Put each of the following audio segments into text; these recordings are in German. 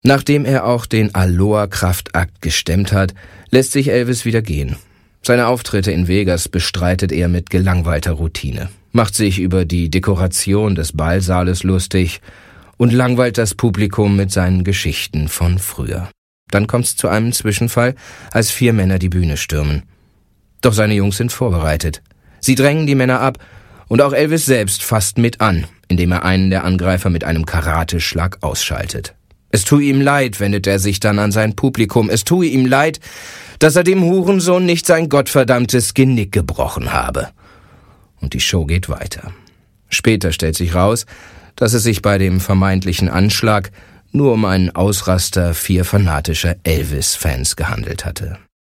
Nachdem er auch den Aloha-Kraftakt gestemmt hat, lässt sich Elvis wieder gehen. Seine Auftritte in Vegas bestreitet er mit gelangweilter Routine, macht sich über die Dekoration des Ballsaales lustig und langweilt das Publikum mit seinen Geschichten von früher. Dann kommt's zu einem Zwischenfall, als 4 Männer die Bühne stürmen. Doch seine Jungs sind vorbereitet. Sie drängen die Männer ab und auch Elvis selbst fasst mit an, indem er einen der Angreifer mit einem Karateschlag ausschaltet. Es tue ihm leid, wendet er sich dann an sein Publikum. Es tue ihm leid, dass er dem Hurensohn nicht sein gottverdammtes Genick gebrochen habe. Und die Show geht weiter. Später stellt sich raus, dass es sich bei dem vermeintlichen Anschlag nur um einen Ausraster 4 fanatischer Elvis-Fans gehandelt hatte.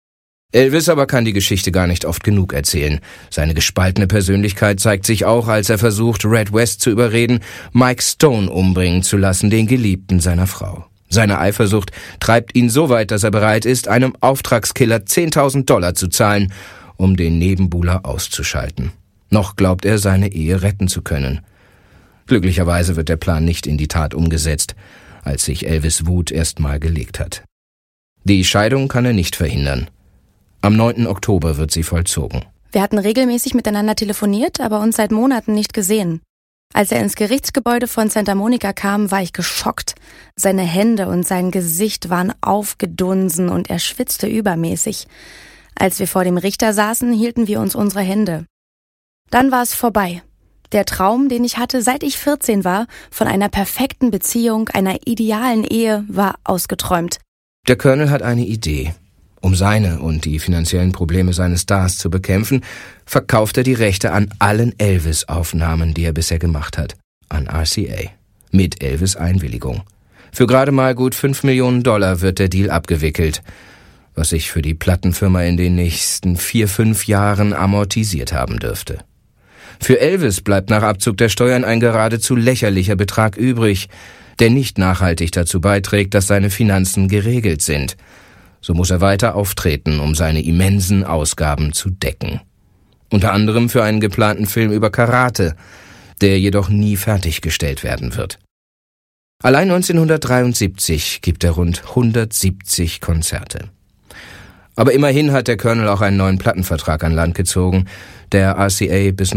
Elvis aber kann die Geschichte gar nicht oft genug erzählen. Seine gespaltene Persönlichkeit zeigt sich auch, als er versucht, Red West zu überreden, Mike Stone umbringen zu lassen, den Geliebten seiner Frau. Seine Eifersucht treibt ihn so weit, dass er bereit ist, einem Auftragskiller $10.000 zu zahlen, um den Nebenbuhler auszuschalten. Noch glaubt er, seine Ehe retten zu können. Glücklicherweise wird der Plan nicht in die Tat umgesetzt, als sich Elvis' Wut erstmal gelegt hat. Die Scheidung kann er nicht verhindern. Am 9. Oktober wird sie vollzogen. Wir hatten regelmäßig miteinander telefoniert, aber uns seit Monaten nicht gesehen. Als er ins Gerichtsgebäude von Santa Monica kam, war ich geschockt. Seine Hände und sein Gesicht waren aufgedunsen und er schwitzte übermäßig. Als wir vor dem Richter saßen, hielten wir uns unsere Hände. Dann war es vorbei. Der Traum, den ich hatte, seit ich 14 war, von einer perfekten Beziehung, einer idealen Ehe, war ausgeträumt. Der Colonel hat eine Idee. Um seine und die finanziellen Probleme seines Stars zu bekämpfen, verkauft er die Rechte an allen Elvis-Aufnahmen, die er bisher gemacht hat, an RCA. Mit Elvis' Einwilligung. Für gerade mal gut $5 Millionen wird der Deal abgewickelt, was sich für die Plattenfirma in den nächsten 4-5 Jahren amortisiert haben dürfte. Für Elvis bleibt nach Abzug der Steuern ein geradezu lächerlicher Betrag übrig, der nicht nachhaltig dazu beiträgt, dass seine Finanzen geregelt sind. So muss er weiter auftreten, um seine immensen Ausgaben zu decken. Unter anderem für einen geplanten Film über Karate, der jedoch nie fertiggestellt werden wird. Allein 1973 gibt er rund 170 Konzerte. Aber immerhin hat der Colonel auch einen neuen Plattenvertrag an Land gezogen, der RCA bis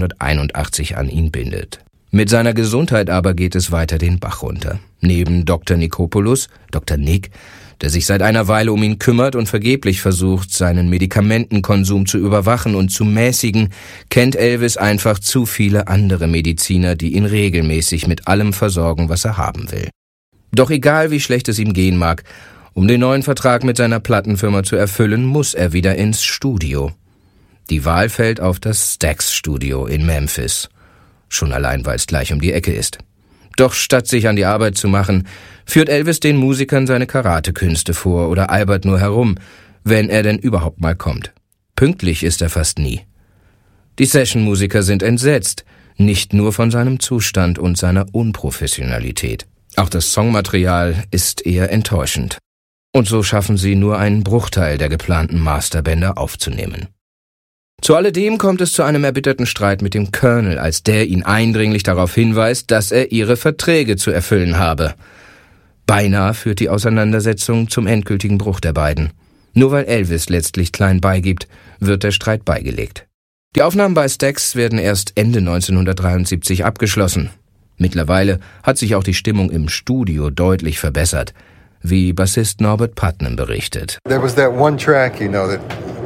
1981 an ihn bindet. Mit seiner Gesundheit aber geht es weiter den Bach runter. Neben Dr. Nikopoulos, Dr. Nick, der sich seit einer Weile um ihn kümmert und vergeblich versucht, seinen Medikamentenkonsum zu überwachen und zu mäßigen, kennt Elvis einfach zu viele andere Mediziner, die ihn regelmäßig mit allem versorgen, was er haben will. Doch egal, wie schlecht es ihm gehen mag, um den neuen Vertrag mit seiner Plattenfirma zu erfüllen, muss er wieder ins Studio. Die Wahl fällt auf das Stax-Studio in Memphis. Schon allein, weil es gleich um die Ecke ist. Doch statt sich an die Arbeit zu machen, führt Elvis den Musikern seine Karatekünste vor oder albert nur herum, wenn er denn überhaupt mal kommt. Pünktlich ist er fast nie. Die Session-Musiker sind entsetzt, nicht nur von seinem Zustand und seiner Unprofessionalität. Auch das Songmaterial ist eher enttäuschend. Und so schaffen sie nur einen Bruchteil der geplanten Masterbänder aufzunehmen. Zu alledem kommt es zu einem erbitterten Streit mit dem Colonel, als der ihn eindringlich darauf hinweist, dass er ihre Verträge zu erfüllen habe. Beinahe führt die Auseinandersetzung zum endgültigen Bruch der beiden. Nur weil Elvis letztlich klein beigibt, wird der Streit beigelegt. Die Aufnahmen bei Stax werden erst Ende 1973 abgeschlossen. Mittlerweile hat sich auch die Stimmung im Studio deutlich verbessert, wie Bassist Norbert Putnam berichtet. There was that one track, that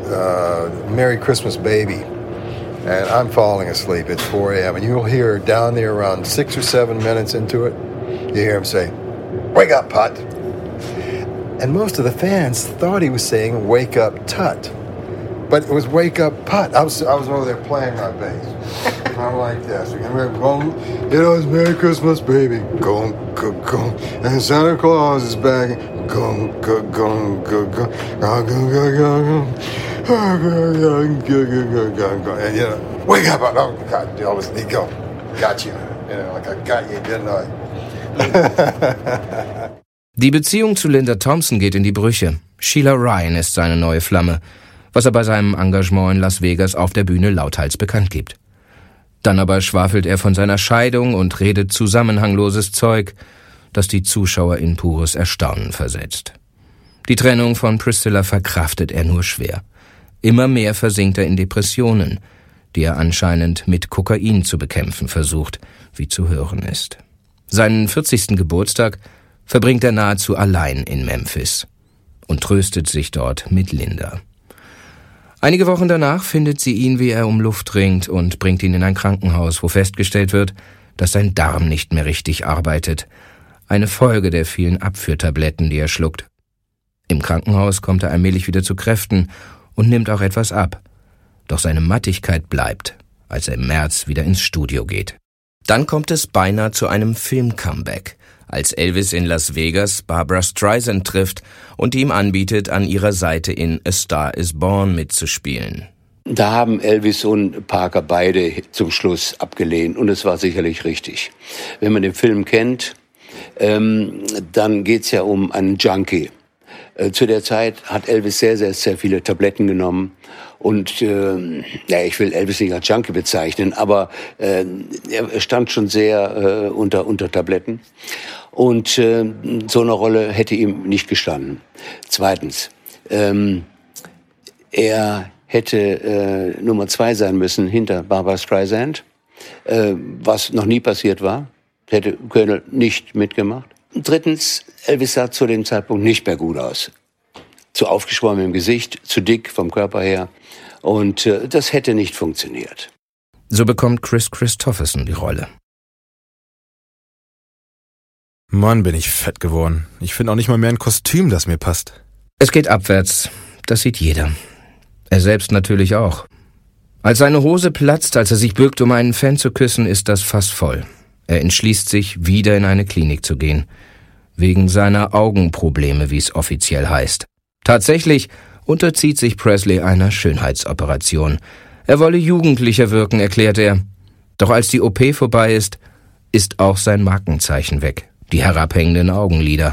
Merry Christmas Baby, and I'm falling asleep at 4 a.m. and you'll hear down there around 6 or 7 minutes into it, you hear him say, "Wake up, Put." And most of the fans thought he was saying, "Wake up, Tut." But it was "Wake up, Put." I was over there playing my bass. I'm like this. It's Merry Christmas, baby. Go, go, go. And Santa Claus is back. Go, go, go, go, go. Go, go, go, go, go. And wake up. Oh, God, Elvis, go. Got you. Like I got you, didn't I? Die Beziehung zu Linda Thompson geht in die Brüche. Sheila Ryan ist seine neue Flamme, was er bei seinem Engagement in Las Vegas auf der Bühne lauthals bekannt gibt. Dann aber schwafelt er von seiner Scheidung und redet zusammenhangloses Zeug. das die Zuschauer in pures Erstaunen versetzt. Die Trennung von Priscilla verkraftet er nur schwer. Immer mehr versinkt er in Depressionen, die er anscheinend mit Kokain zu bekämpfen versucht, wie zu hören ist. Seinen 40. Geburtstag verbringt er nahezu allein in Memphis und tröstet sich dort mit Linda. Einige Wochen danach findet sie ihn, wie er um Luft ringt, und bringt ihn in ein Krankenhaus, wo festgestellt wird, dass sein Darm nicht mehr richtig arbeitet. Eine Folge der vielen Abführtabletten, die er schluckt. Im Krankenhaus kommt er allmählich wieder zu Kräften und nimmt auch etwas ab. Doch seine Mattigkeit bleibt, als er im März wieder ins Studio geht. Dann kommt es beinahe zu einem Film-Comeback, als Elvis in Las Vegas Barbra Streisand trifft und ihm anbietet, an ihrer Seite in A Star is Born mitzuspielen. Da haben Elvis und Parker beide zum Schluss abgelehnt, und es war sicherlich richtig. Wenn man den Film kennt, dann geht's ja um einen Junkie. Zu der Zeit hat Elvis sehr, sehr, sehr viele Tabletten genommen. Und ich will Elvis nicht als Junkie bezeichnen, aber er stand schon sehr unter Tabletten. Und so eine Rolle hätte ihm nicht gestanden. Zweitens, er hätte Nummer 2 sein müssen hinter Barbra Streisand, was noch nie passiert war. Hätte Colonel nicht mitgemacht. Drittens, Elvis sah zu dem Zeitpunkt nicht mehr gut aus. Zu aufgeschwommen im Gesicht, zu dick vom Körper her. Und das hätte nicht funktioniert. So bekommt Kris Kristofferson die Rolle. Mann, bin ich fett geworden. Ich finde auch nicht mal mehr ein Kostüm, das mir passt. Es geht abwärts. Das sieht jeder. Er selbst natürlich auch. Als seine Hose platzt, als er sich bückt, um einen Fan zu küssen, ist das Fass voll. Er entschließt sich, wieder in eine Klinik zu gehen. Wegen seiner Augenprobleme, wie es offiziell heißt. Tatsächlich unterzieht sich Presley einer Schönheitsoperation. Er wolle jugendlicher wirken, erklärt er. Doch als die OP vorbei ist auch sein Markenzeichen weg. Die herabhängenden Augenlider.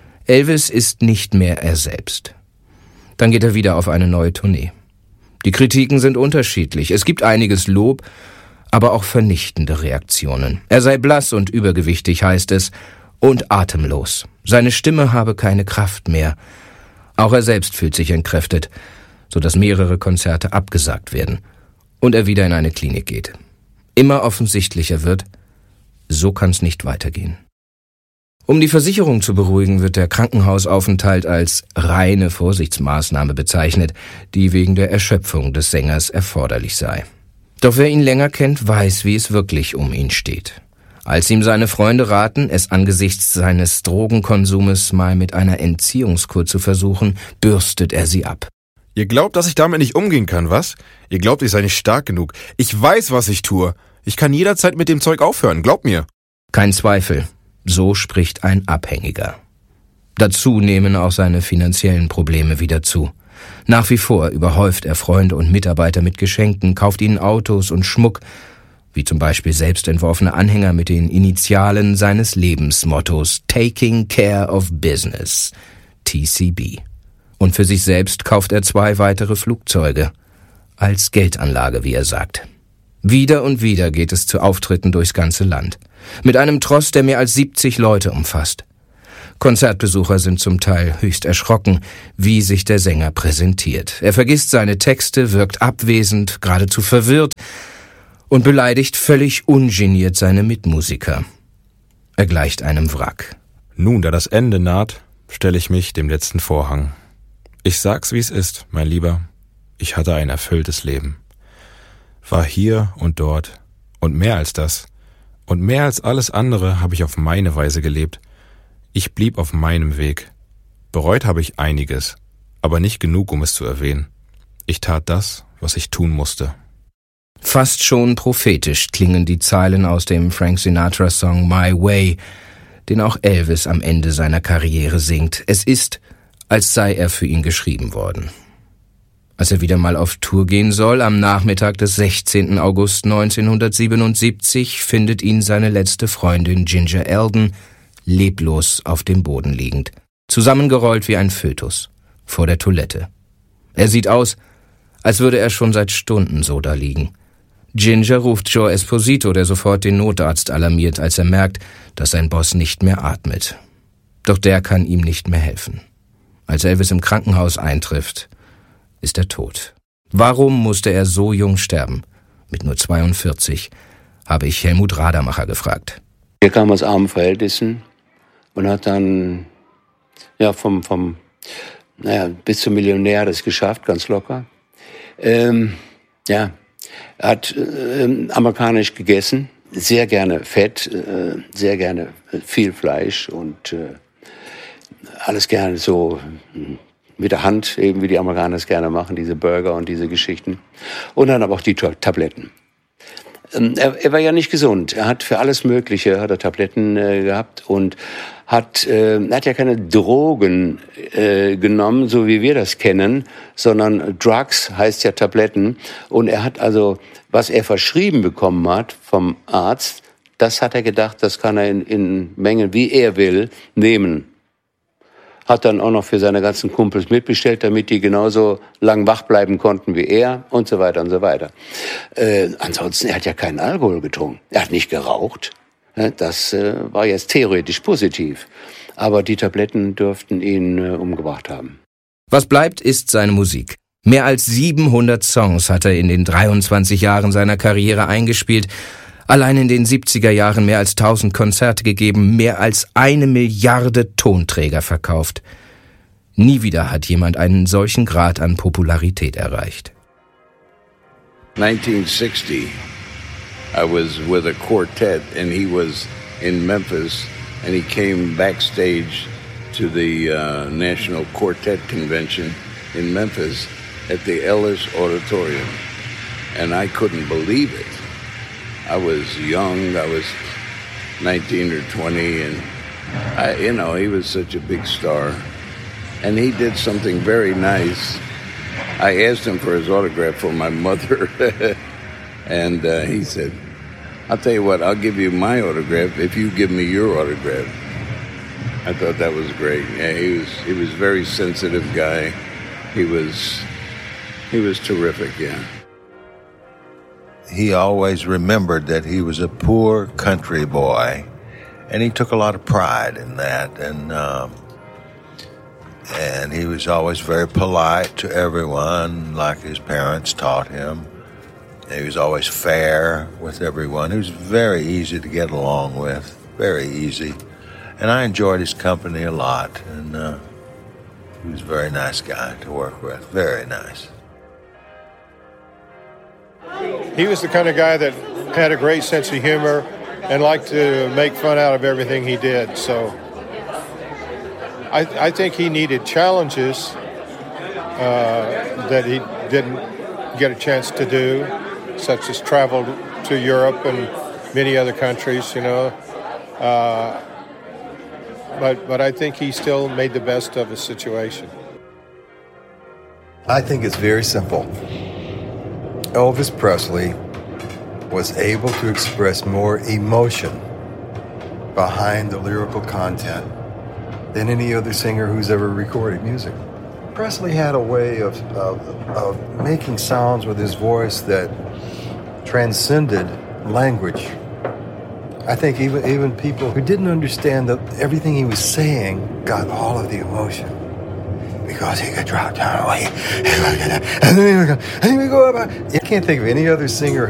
Elvis ist nicht mehr er selbst. Dann geht er wieder auf eine neue Tournee. Die Kritiken sind unterschiedlich. Es gibt einiges Lob, aber auch vernichtende Reaktionen. Er sei blass und übergewichtig, heißt es, und atemlos. Seine Stimme habe keine Kraft mehr. Auch er selbst fühlt sich entkräftet, sodass mehrere Konzerte abgesagt werden und er wieder in eine Klinik geht. Immer offensichtlicher wird, so kann's nicht weitergehen. Um die Versicherung zu beruhigen, wird der Krankenhausaufenthalt als reine Vorsichtsmaßnahme bezeichnet, die wegen der Erschöpfung des Sängers erforderlich sei. Doch wer ihn länger kennt, weiß, wie es wirklich um ihn steht. Als ihm seine Freunde raten, es angesichts seines Drogenkonsumes mal mit einer Entziehungskur zu versuchen, bürstet er sie ab. Ihr glaubt, dass ich damit nicht umgehen kann, was? Ihr glaubt, ich sei nicht stark genug. Ich weiß, was ich tue. Ich kann jederzeit mit dem Zeug aufhören, glaubt mir. Kein Zweifel. So spricht ein Abhängiger. Dazu nehmen auch seine finanziellen Probleme wieder zu. Nach wie vor überhäuft er Freunde und Mitarbeiter mit Geschenken, kauft ihnen Autos und Schmuck, wie zum Beispiel selbstentworfene Anhänger mit den Initialen seines Lebensmottos Taking Care of Business, TCB. Und für sich selbst kauft er 2 weitere Flugzeuge, als Geldanlage, wie er sagt. Wieder und wieder geht es zu Auftritten durchs ganze Land, mit einem Tross, der mehr als 70 Leute umfasst. Konzertbesucher sind zum Teil höchst erschrocken, wie sich der Sänger präsentiert. Er vergisst seine Texte, wirkt abwesend, geradezu verwirrt und beleidigt völlig ungeniert seine Mitmusiker. Er gleicht einem Wrack. Nun, da das Ende naht, stelle ich mich dem letzten Vorhang. Ich sag's, wie es ist, mein Lieber. Ich hatte ein erfülltes Leben. War hier und dort und mehr als das. Und mehr als alles andere habe ich auf meine Weise gelebt. Ich blieb auf meinem Weg. Bereut habe ich einiges, aber nicht genug, um es zu erwähnen. Ich tat das, was ich tun musste. Fast schon prophetisch klingen die Zeilen aus dem Frank Sinatra-Song My Way, den auch Elvis am Ende seiner Karriere singt. Es ist, als sei er für ihn geschrieben worden. Als er wieder mal auf Tour gehen soll, am Nachmittag des 16. August 1977, findet ihn seine letzte Freundin Ginger Eldon leblos auf dem Boden liegend, zusammengerollt wie ein Fötus, vor der Toilette. Er sieht aus, als würde er schon seit Stunden so da liegen. Ginger ruft Joe Esposito, der sofort den Notarzt alarmiert, als er merkt, dass sein Boss nicht mehr atmet. Doch der kann ihm nicht mehr helfen. Als Elvis im Krankenhaus eintrifft, ist er tot. Warum musste er so jung sterben? Mit nur 42, habe ich Helmut Radermacher gefragt. Er kam aus armen Verhältnissen und hat dann bis zum Millionär das geschafft, ganz locker. Er hat amerikanisch gegessen, sehr gerne Fett, sehr gerne viel Fleisch und alles gerne so mit der Hand, eben wie die Amerikaner es gerne machen, diese Burger und diese Geschichten. Und dann aber auch die Tabletten. Er war ja nicht gesund. Er hat für alles Mögliche hat er Tabletten gehabt und hat ja keine Drogen genommen, so wie wir das kennen, sondern Drugs heißt ja Tabletten. Und er hat also, was er verschrieben bekommen hat vom Arzt, das hat er gedacht, das kann er in Mengen, wie er will, nehmen. Hat dann auch noch für seine ganzen Kumpels mitbestellt, damit die genauso lang wach bleiben konnten wie er und so weiter und so weiter. Ansonsten, er hat ja keinen Alkohol getrunken. Er hat nicht geraucht. Das war jetzt theoretisch positiv. Aber die Tabletten dürften ihn umgebracht haben. Was bleibt, ist seine Musik. Mehr als 700 Songs hat er in den 23 Jahren seiner Karriere eingespielt. Allein in den 70er Jahren mehr als 1000 Konzerte gegeben, mehr als 1 Milliarde Tonträger verkauft. Nie wieder hat jemand einen solchen Grad an Popularität erreicht. 1960, I was with a quartet and he was in Memphis and he came backstage to the National Quartet Convention in Memphis at the Ellis Auditorium. And I couldn't believe it. I was young, I was 19 or 20, and he was such a big star. And he did something very nice. I asked him for his autograph for my mother, and he said, I'll tell you what, I'll give you my autograph if you give me your autograph. I thought that was great. Yeah, he was a very sensitive guy. He was terrific, yeah. He always remembered that he was a poor country boy, and he took a lot of pride in that. And he was always very polite to everyone, like his parents taught him. He was always fair with everyone. He was very easy to get along with, very easy. And I enjoyed his company a lot, and he was a very nice guy to work with, very nice. He was the kind of guy that had a great sense of humor and liked to make fun out of everything he did. So I think he needed challenges that he didn't get a chance to do, such as travel to Europe and many other countries, But I think he still made the best of his situation. I think it's very simple. Elvis Presley was able to express more emotion behind the lyrical content than any other singer who's ever recorded music. Presley had a way of making sounds with his voice that transcended language. I think even people who didn't understand that everything he was saying got all of the emotion. Because he could drop down away, and then he would go up. I can't think of any other singer